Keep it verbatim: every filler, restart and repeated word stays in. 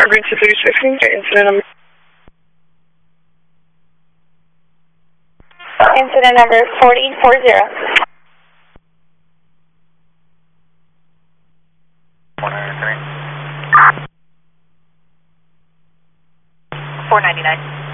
Grid two three six, incident number. Incident number forty forty. one oh three. four ninety-nine.